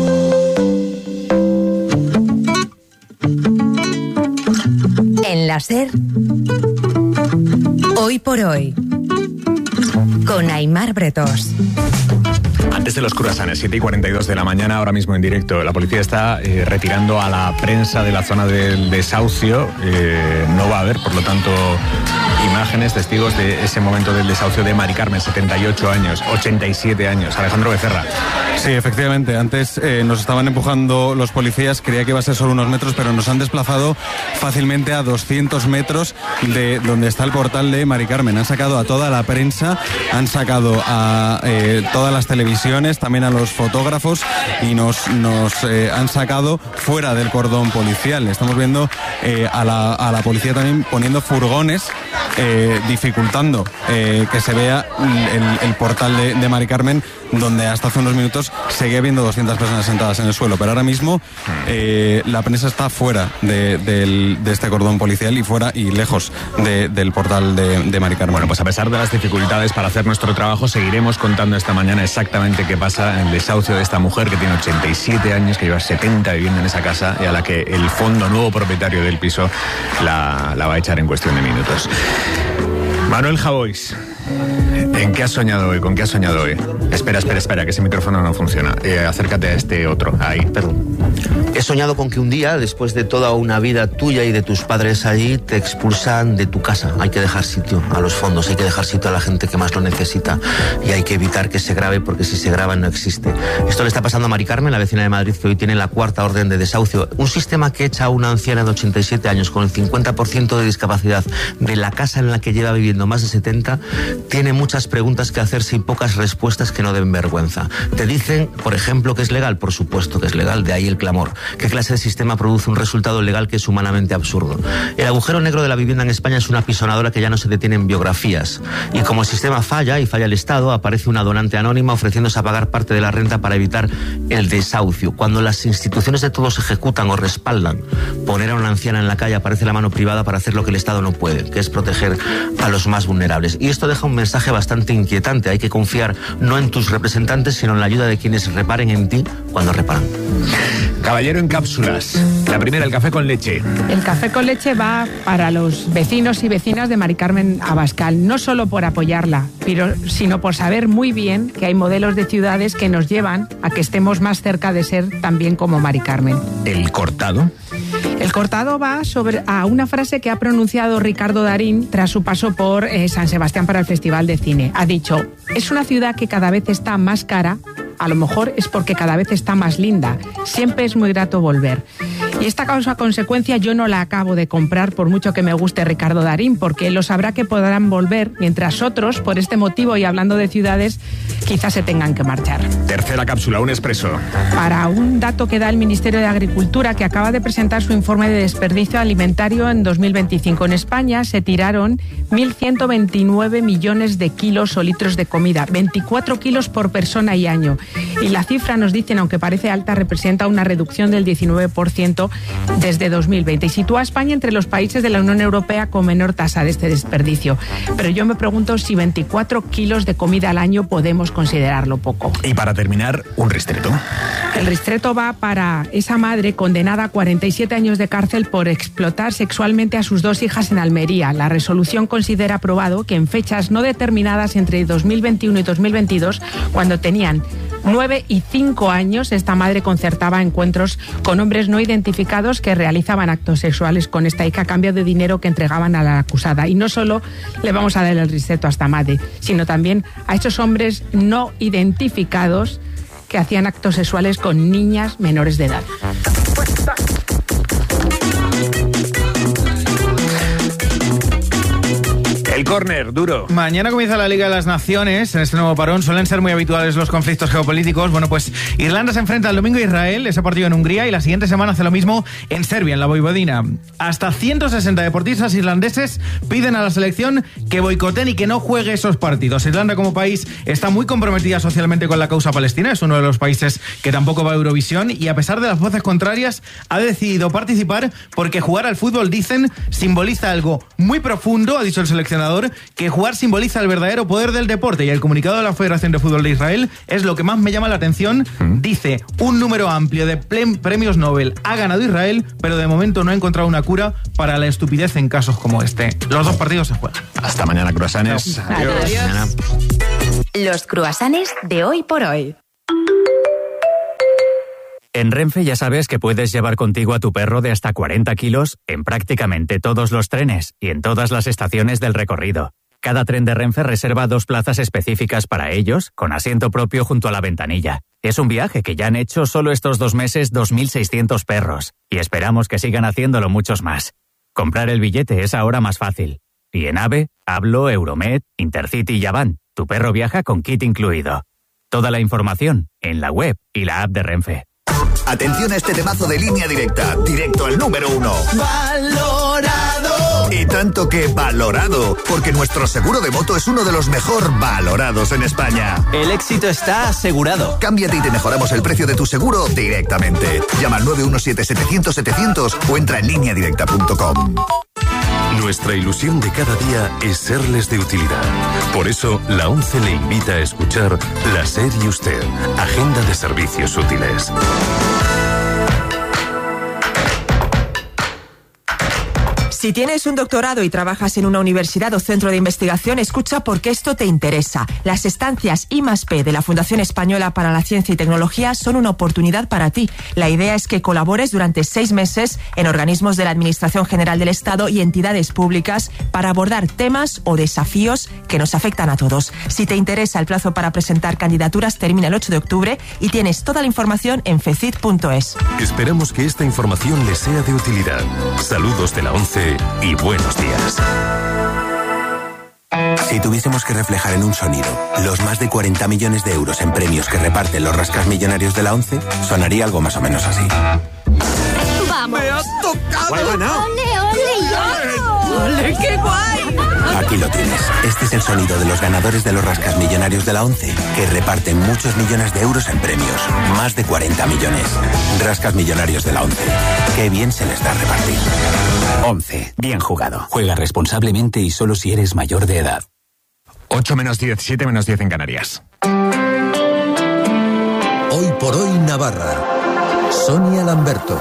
En la SER, Hoy por Hoy, con Aimar Bretos. Antes de los cruasanes, siete y cuarenta y dos de la mañana, ahora mismo en directo, la policía está eh, retirando a la prensa de la zona del desahucio. Eh, no va a haber, por lo tanto, imágenes, testigos de ese momento del desahucio de Mari Carmen, setenta y ocho años, ochenta y siete años. Alejandro Becerra. Sí, efectivamente, antes eh, nos estaban empujando los policías, creía que iba a ser solo unos metros, pero nos han desplazado fácilmente a doscientos metros de donde está el portal de Mari Carmen. Han sacado a toda la prensa, han sacado a eh, todas las televisiones, también a los fotógrafos, y nos, nos eh, han sacado fuera del cordón policial. Estamos viendo eh, a, la, a la policía también poniendo furgones, eh, dificultando eh, que se vea el, el portal de, de Mari Carmen, donde hasta hace unos minutos seguía habiendo doscientas personas sentadas en el suelo, pero ahora mismo eh, la prensa está fuera de, de, de este cordón policial y fuera y lejos de, del portal de, de Mari Carmen. Bueno, pues a pesar de las dificultades para hacer nuestro trabajo, seguiremos contando esta mañana exactamente qué pasa en el desahucio de esta mujer que tiene ochenta y siete años, que lleva setenta viviendo en esa casa y a la que el fondo nuevo propietario del piso la, la va a echar en cuestión de minutos. Manuel Javois, ¿en qué has soñado hoy? ¿Con qué has soñado hoy? Espera, espera, espera, que ese micrófono no funciona. Eh, acércate a este otro. Ahí. Perdón. He soñado con que un día, después de toda una vida tuya y de tus padres allí, te expulsan de tu casa. Hay que dejar sitio a los fondos, hay que dejar sitio a la gente que más lo necesita y hay que evitar que se grave, porque si se graba no existe. Esto le está pasando a Mari Carmen, la vecina de Madrid, que hoy tiene la cuarta orden de desahucio. Un sistema que echa a una anciana de ochenta y siete años con el cincuenta por ciento de discapacidad de la casa en la que lleva viviendo más de setenta, tiene muchas preguntas que hacerse y pocas respuestas que no den vergüenza. Te dicen, por ejemplo, que es legal. Por supuesto que es legal, de ahí el clamor. ¿Qué clase de sistema produce un resultado legal que es humanamente absurdo? El agujero negro de la vivienda en España es una apisonadora que ya no se detiene en biografías. Y como el sistema falla y falla el Estado, aparece una donante anónima ofreciéndose a pagar parte de la renta para evitar el desahucio. Cuando las instituciones de todos ejecutan o respaldan poner a una anciana en la calle, aparece la mano privada para hacer lo que el Estado no puede, que es proteger a los más vulnerables. Y esto deja un mensaje bastante inquietante. Hay que confiar no en tus representantes, sino en la ayuda de quienes reparen en ti cuando reparan. Caballero en cápsulas. La primera, el café con leche. El café con leche va para los vecinos y vecinas de Mari Carmen Abascal, no solo por apoyarla, pero, sino por saber muy bien que hay modelos de ciudades que nos llevan a que estemos más cerca de ser también como Mari Carmen. ¿El cortado? El cortado va sobre a una frase que ha pronunciado Ricardo Darín tras su paso por eh, San Sebastián para el Festival de Cine. Ha dicho: es una ciudad que cada vez está más cara, a lo mejor es porque cada vez está más linda. Siempre es muy grato volver. Y esta causa-consecuencia yo no la acabo de comprar, por mucho que me guste Ricardo Darín, porque él lo sabrá que podrán volver, mientras otros, por este motivo y hablando de ciudades, quizás se tengan que marchar. Tercera cápsula, un expreso. Para un dato que da el Ministerio de Agricultura, que acaba de presentar su informe de desperdicio alimentario en dos mil veinticinco. En España se tiraron mil ciento veintinueve millones de kilos o litros de comida, veinticuatro kilos por persona y año. Y la cifra, nos dicen, aunque parece alta, representa una reducción del diecinueve por ciento desde dos mil veinte y sitúa a España entre los países de la Unión Europea con menor tasa de este desperdicio. Pero yo me pregunto si veinticuatro kilos de comida al año podemos considerarlo poco. Y para terminar, un ristreto. El ristreto va para esa madre condenada a cuarenta y siete años de cárcel por explotar sexualmente a sus dos hijas en Almería. La resolución considera aprobado que en fechas no determinadas entre dos mil veintiuno y dos mil veintidós, cuando tenían nueve y cinco años, esta madre concertaba encuentros con hombres no identificados que realizaban actos sexuales con esta hija a cambio de dinero que entregaban a la acusada. Y no solo le vamos a dar el ristreto a esta madre, sino también a estos hombres no identificados que hacían actos sexuales con niñas menores de edad. El córner, duro. Mañana comienza la Liga de las Naciones. En este nuevo parón suelen ser muy habituales los conflictos geopolíticos. Bueno, pues Irlanda se enfrenta el domingo a Israel, ese partido en Hungría, y la siguiente semana hace lo mismo en Serbia, en la Voivodina. Hasta ciento sesenta deportistas irlandeses piden a la selección que boicoteen y que no juegue esos partidos. Irlanda como país está muy comprometida socialmente con la causa palestina, es uno de los países que tampoco va a Eurovisión, y a pesar de las voces contrarias ha decidido participar porque jugar al fútbol, dicen, simboliza algo muy profundo, ha dicho el seleccionador, que jugar simboliza el verdadero poder del deporte, y el comunicado de la Federación de Fútbol de Israel es lo que más me llama la atención. ¿Mm? Dice, un número amplio de premios Nobel ha ganado Israel, pero de momento no ha encontrado una cura para la estupidez en casos como este. Los dos partidos se juegan. Hasta mañana, croissants. Adiós. Adiós. Los croissants de hoy por hoy. En Renfe ya sabes que puedes llevar contigo a tu perro de hasta cuarenta kilos en prácticamente todos los trenes y en todas las estaciones del recorrido. Cada tren de Renfe reserva dos plazas específicas para ellos, con asiento propio junto a la ventanilla. Es un viaje que ya han hecho solo estos dos meses dos mil seiscientos perros, y esperamos que sigan haciéndolo muchos más. Comprar el billete es ahora más fácil. Y en AVE, Hablo, Euromed, Intercity y Avant, tu perro viaja con kit incluido. Toda la información en la web y la app de Renfe. Atención a este temazo de Línea Directa, directo al número uno. ¡Valorado! Y tanto que valorado, porque nuestro seguro de moto es uno de los mejor valorados en España. El éxito está asegurado. Cámbiate y te mejoramos el precio de tu seguro directamente. Llama al nueve uno siete setecientos setecientos o entra en línea directa punto com. Nuestra ilusión de cada día es serles de utilidad. Por eso, la ONCE le invita a escuchar La SER y Usted, Agenda de Servicios Útiles. Si tienes un doctorado y trabajas en una universidad o centro de investigación, escucha porque esto te interesa. Las estancias I más P de la Fundación Española para la Ciencia y Tecnología son una oportunidad para ti. La idea es que colabores durante seis meses en organismos de la Administración General del Estado y entidades públicas para abordar temas o desafíos que nos afectan a todos. Si te interesa, el plazo para presentar candidaturas termina el ocho de octubre y tienes toda la información en fecit punto es. Esperamos que esta información les sea de utilidad. Saludos de la ONCE y buenos días. Si tuviésemos que reflejar en un sonido los más de cuarenta millones de euros en premios que reparten los rascasmillonarios de la ONCE, sonaría algo más o menos así. ¡Vamos! ¡Me has tocado! ¿Cuál ganado? ¡Ole, ole! ¡Ole, qué guay! Aquí lo tienes. Este es el sonido de los ganadores de los rascasmillonarios de la ONCE, que reparten muchos millones de euros en premios. Más de cuarenta millones. Rascasmillonarios de la ONCE. Qué bien se les da repartir. ONCE. Bien jugado. Juega responsablemente y solo si eres mayor de edad. ocho menos diez, siete menos diez en Canarias. Hoy por hoy Navarra. Sonia Lamberto.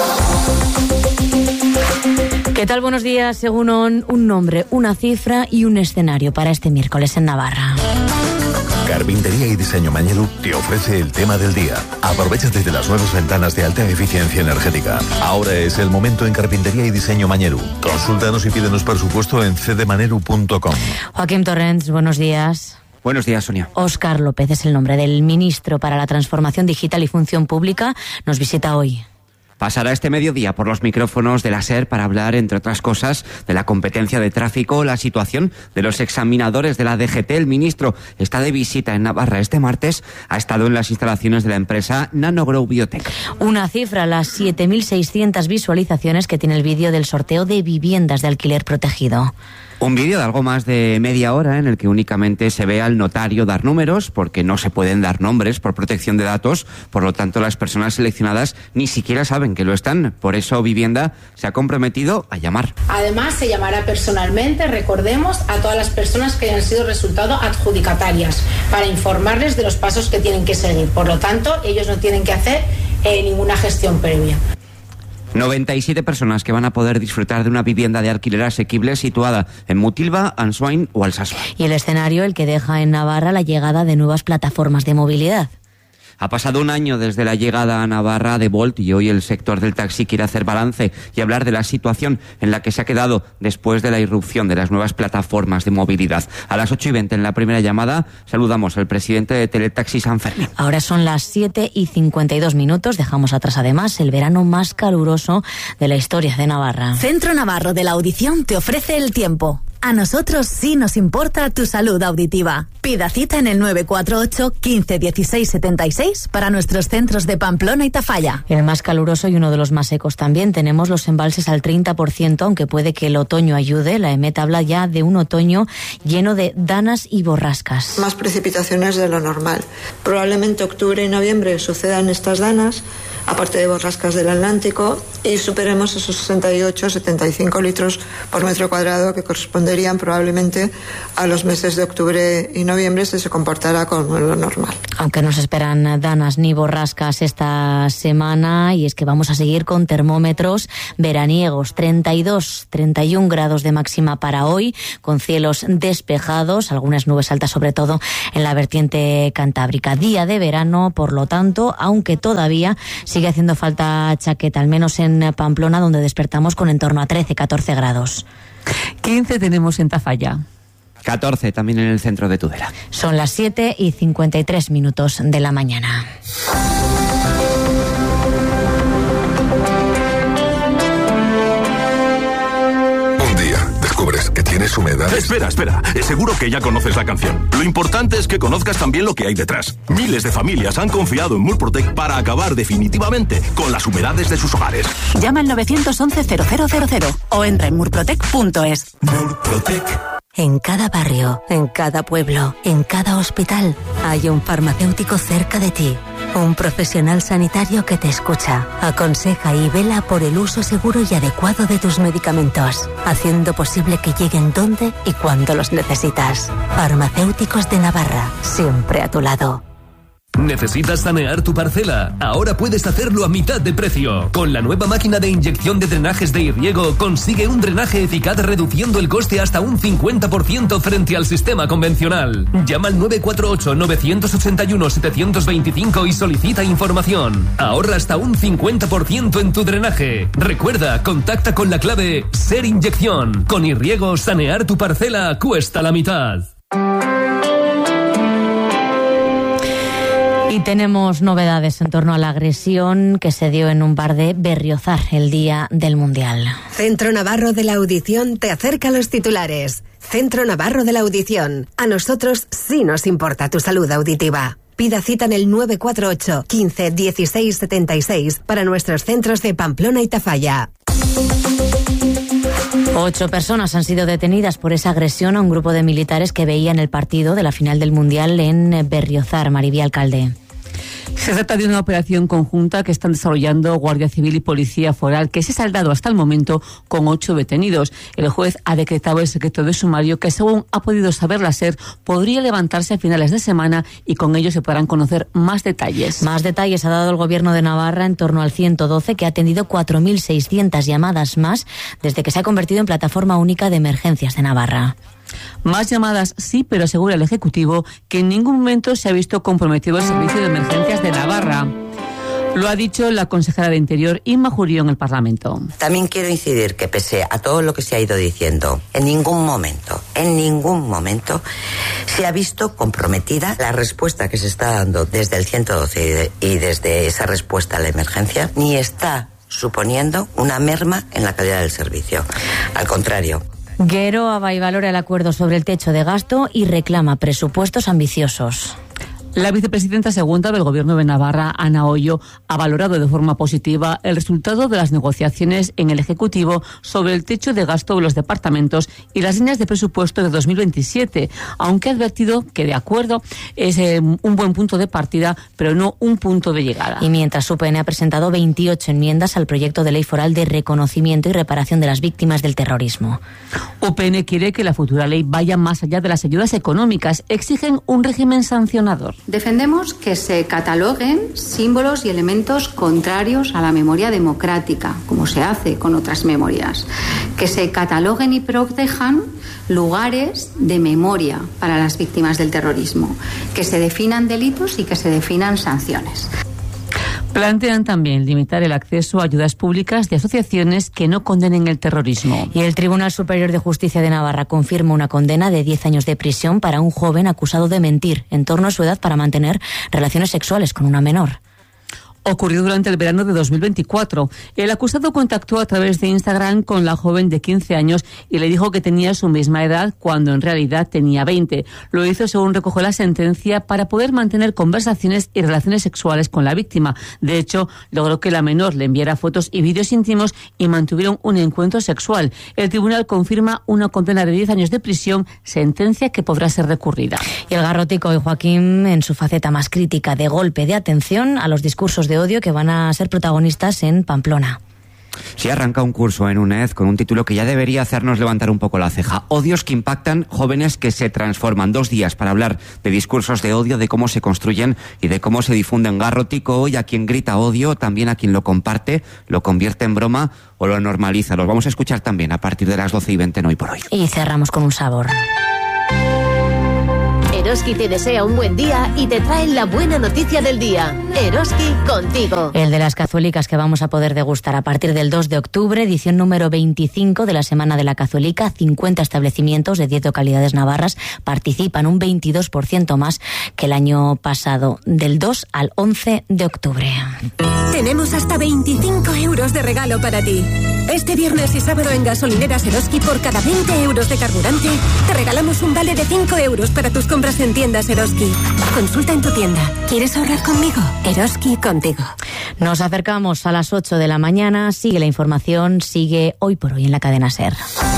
¿Qué tal? Buenos días. Según un, un nombre, una cifra y un escenario para este miércoles en Navarra. Carpintería y Diseño Mañelu te ofrece el tema del día. Aprovecha desde las nuevas ventanas de alta eficiencia energética. Ahora es el momento en Carpintería y Diseño Mañelu. Consúltanos y pídenos presupuesto en c d maneru punto com. Joaquín Torrents, buenos días. Buenos días, Sonia. Óscar López es el nombre del ministro para la Transformación Digital y Función Pública. Nos visita hoy. Pasará este mediodía por los micrófonos de la SER para hablar, entre otras cosas, de la competencia de tráfico, la situación de los examinadores de la D G T. El ministro está de visita en Navarra este martes. Ha estado en las instalaciones de la empresa Nanogrow Biotech. Una cifra, las siete mil seiscientas visualizaciones que tiene el vídeo del sorteo de viviendas de alquiler protegido. Un vídeo de algo más de media hora en el que únicamente se ve al notario dar números, porque no se pueden dar nombres por protección de datos. Por lo tanto, las personas seleccionadas ni siquiera saben que lo están. Por eso Vivienda se ha comprometido a llamar. Además, se llamará personalmente, recordemos, a todas las personas que hayan sido resultado adjudicatarias para informarles de los pasos que tienen que seguir. Por lo tanto, ellos no tienen que hacer eh, ninguna gestión previa. noventa y siete personas que van a poder disfrutar de una vivienda de alquiler asequible situada en Mutilva, Answain o Alsasua. Y el escenario, el que deja en Navarra la llegada de nuevas plataformas de movilidad. Ha pasado un año desde la llegada a Navarra de Bolt y hoy el sector del taxi quiere hacer balance y hablar de la situación en la que se ha quedado después de la irrupción de las nuevas plataformas de movilidad. A las ocho y veinte en la primera llamada saludamos al presidente de Teletaxi San Fermín. Ahora son las siete y cincuenta y dos minutos. Dejamos atrás además el verano más caluroso de la historia de Navarra. Centro Navarro de la Audición te ofrece el tiempo. A nosotros sí nos importa tu salud auditiva. Pida cita en el nueve cuatro ocho, quince, dieciséis, setenta y seis para nuestros centros de Pamplona y Tafalla. El más caluroso y uno de los más secos también. Tenemos los embalses al treinta por ciento, aunque puede que el otoño ayude. La EMET habla ya de un otoño lleno de danas y borrascas. Más precipitaciones de lo normal. Probablemente octubre y noviembre sucedan estas danas, aparte de borrascas del Atlántico, y superemos esos sesenta y ocho, setenta y cinco litros por metro cuadrado que corresponderían probablemente a los meses de octubre y noviembre si se comportará como lo normal. Aunque no se esperan danas ni borrascas esta semana, y es que vamos a seguir con termómetros veraniegos, treinta y dos, treinta y un grados de máxima para hoy, con cielos despejados, algunas nubes altas sobre todo en la vertiente cantábrica. Día de verano, por lo tanto, aunque todavía sigue haciendo falta chaqueta, al menos en Pamplona, donde despertamos con en torno a trece, catorce grados. quince tenemos en Tafalla. catorce también en el centro de Tudela. Son las siete y cincuenta y tres minutos de la mañana. Descubres que tienes humedad. Espera, espera. Seguro que ya conoces la canción. Lo importante es que conozcas también lo que hay detrás. Miles de familias han confiado en Murprotec para acabar definitivamente con las humedades de sus hogares. Llama al nueve once cero cero cero cero o entra en murprotec punto es. Murprotec. En cada barrio, en cada pueblo, en cada hospital, hay un farmacéutico cerca de ti. Un profesional sanitario que te escucha, aconseja y vela por el uso seguro y adecuado de tus medicamentos, haciendo posible que lleguen donde y cuando los necesitas. Farmacéuticos de Navarra, siempre a tu lado. ¿Necesitas sanear tu parcela? Ahora puedes hacerlo a mitad de precio. Con la nueva máquina de inyección de drenajes de Irriego consigue un drenaje eficaz reduciendo el coste hasta un cincuenta por ciento frente al sistema convencional. Llama al nueve cuatro ocho, nueve ocho uno, siete dos cinco y solicita información. Ahorra hasta un cincuenta por ciento en tu drenaje. Recuerda, contacta con la clave SER Inyección. Con Irriego, sanear tu parcela cuesta la mitad. Y tenemos novedades en torno a la agresión que se dio en un bar de Berriozar el día del Mundial. Centro Navarro de la Audición te acerca a los titulares. Centro Navarro de la Audición. A nosotros sí nos importa tu salud auditiva. Pida cita en el nueve cuatro ocho, quince, dieciséis, setenta y seis para nuestros centros de Pamplona y Tafalla. Ocho personas han sido detenidas por esa agresión a un grupo de militares que veían el partido de la final del Mundial en Berriozar. Maribí Alcalde. Se trata de una operación conjunta que están desarrollando Guardia Civil y Policía Foral, que se ha saldado hasta el momento con ocho detenidos. El juez ha decretado el secreto de sumario que, según ha podido saber la SER, podría levantarse a finales de semana y con ello se podrán conocer más detalles. Más detalles ha dado el Gobierno de Navarra en torno al ciento doce, que ha atendido cuatro mil seiscientas llamadas más desde que se ha convertido en plataforma única de emergencias de Navarra. Más llamadas sí, pero asegura el Ejecutivo que en ningún momento se ha visto comprometido el Servicio de Emergencias de Navarra. Lo ha dicho la consejera de Interior, Inma Jurío, en el Parlamento. También quiero incidir que pese a todo lo que se ha ido diciendo, en ningún momento, en ningún momento se ha visto comprometida la respuesta que se está dando desde el ciento doce y desde esa respuesta a la emergencia, ni está suponiendo una merma en la calidad del servicio. Al contrario. Guero valora el acuerdo sobre el techo de gasto y reclama presupuestos ambiciosos. La vicepresidenta segunda del Gobierno de Navarra, Ana Ollo, ha valorado de forma positiva el resultado de las negociaciones en el Ejecutivo sobre el techo de gasto de los departamentos y las líneas de presupuesto de dos mil veintisiete, aunque ha advertido que, de acuerdo, es eh, un buen punto de partida, pero no un punto de llegada. Y mientras U P N ha presentado veintiocho enmiendas al proyecto de ley foral de reconocimiento y reparación de las víctimas del terrorismo. U P N quiere que la futura ley vaya más allá de las ayudas económicas. Exigen un régimen sancionador. Defendemos que se cataloguen símbolos y elementos contrarios a la memoria democrática, como se hace con otras memorias. Que se cataloguen y protejan lugares de memoria para las víctimas del terrorismo. Que se definan delitos y que se definan sanciones. Plantean también limitar el acceso a ayudas públicas de asociaciones que no condenen el terrorismo. Y el Tribunal Superior de Justicia de Navarra confirma una condena de diez años de prisión para un joven acusado de mentir en torno a su edad para mantener relaciones sexuales con una menor. ocurrió durante el verano de dos mil veinticuatro. El acusado contactó a través de Instagram con la joven de quince años y le dijo que tenía su misma edad cuando en realidad tenía veinte. Lo hizo, según recogió la sentencia, para poder mantener conversaciones y relaciones sexuales con la víctima. De hecho, logró que la menor le enviara fotos y vídeos íntimos y mantuvieron un encuentro sexual. El tribunal confirma una condena de diez años de prisión, sentencia que podrá ser recurrida. Y el Garrotico y Joaquín en su faceta más crítica, de golpe de atención a los discursos de odio que van a ser protagonistas en Pamplona. Sí, arranca un curso en UNED con un título que ya debería hacernos levantar un poco la ceja. Odios que impactan, jóvenes que se transforman. Dos días para hablar de discursos de odio, de cómo se construyen y de cómo se difunden. Garrotico hoy a quien grita odio, también a quien lo comparte, lo convierte en broma o lo normaliza. Los vamos a escuchar también a partir de las doce y veinte en Hoy por Hoy. Y cerramos con un sabor. Eroski te desea un buen día y te trae la buena noticia del día. Eroski contigo. El de las cazuelicas que vamos a poder degustar a partir del dos de octubre, edición número veinticinco de la Semana de la Cazuelica. cincuenta establecimientos de diez localidades navarras participan, un veintidós por ciento más que el año pasado, del dos al once de octubre. Tenemos hasta veinticinco euros de regalo para ti. Este viernes y sábado en gasolineras Eroski, por cada veinte euros de carburante, te regalamos un vale de cinco euros para tus compras en tiendas Eroski. Consulta en tu tienda. ¿Quieres ahorrar conmigo? Eroski contigo. Nos acercamos a las ocho de la mañana. Sigue la información, sigue Hoy por Hoy en la cadena SER.